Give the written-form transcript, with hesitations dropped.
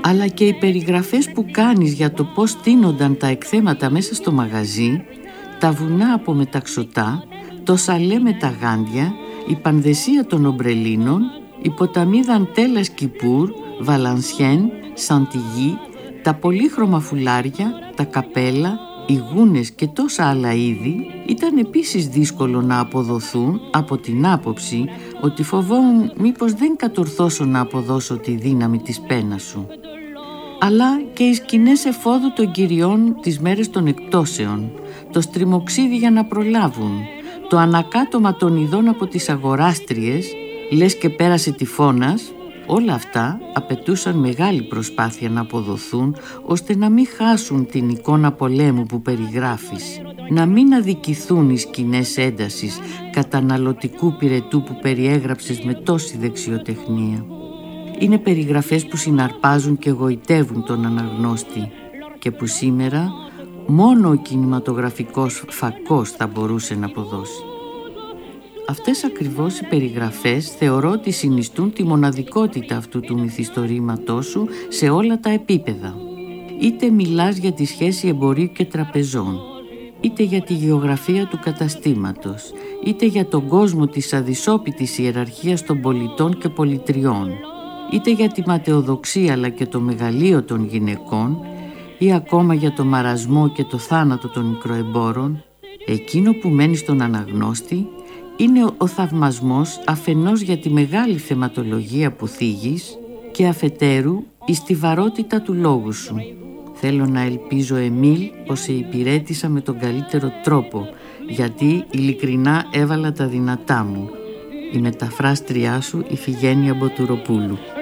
αλλά και οι περιγραφές που κάνεις για το πώς στείνονταν τα εκθέματα μέσα στο μαγαζί, τα βουνά από μεταξωτά, το σαλέ με τα γάντια, η πανδεσία των ομπρελίνων, η ποταμή Δαντέλας Κιπούρ, Βαλανσιέν, Σαντιγί, τα πολύχρωμα φουλάρια, τα καπέλα, οι γούνες και τόσα άλλα είδη, ήταν επίσης δύσκολο να αποδοθούν από την άποψη ότι φοβόμουν μήπως δεν κατορθώσω να αποδώσω τη δύναμη της πένας σου. Αλλά και οι σκηνές εφόδου των κυριών τις μέρες των εκτόσεων, το στριμοξίδι για να προλάβουν, το ανακάτωμα των ειδών από τις αγοράστριες, λες και πέρασε τυφώνας, όλα αυτά απαιτούσαν μεγάλη προσπάθεια να αποδοθούν, ώστε να μην χάσουν την εικόνα πολέμου που περιγράφεις, να μην αδικηθούν οι σκηνές έντασης καταναλωτικού πυρετού που περιέγραψες με τόση δεξιοτεχνία. Είναι περιγραφές που συναρπάζουν και γοητεύουν τον αναγνώστη και που σήμερα μόνο ο κινηματογραφικός φακός θα μπορούσε να αποδώσει. Αυτές ακριβώς οι περιγραφές θεωρώ ότι συνιστούν τη μοναδικότητα αυτού του μυθιστορήματός σου σε όλα τα επίπεδα. Είτε μιλάς για τη σχέση εμπορίου και τραπεζών, είτε για τη γεωγραφία του καταστήματος, είτε για τον κόσμο της αδυσόπιτης ιεραρχίας των πολιτών και πολιτριών, είτε για τη ματαιοδοξία αλλά και το μεγαλείο των γυναικών, ή ακόμα για το μαρασμό και το θάνατο των μικροεμπόρων, εκείνο που μένει στον αναγνώστη είναι ο θαυμασμός αφενός για τη μεγάλη θεματολογία που θίγεις και αφετέρου η στιβαρότητα του λόγου σου. Θέλω να ελπίζω, Εμίλ, πως σε υπηρέτησα με τον καλύτερο τρόπο, γιατί ειλικρινά έβαλα τα δυνατά μου. Η μεταφράστριά σου, Ιφηγένεια Μποτουροπούλου.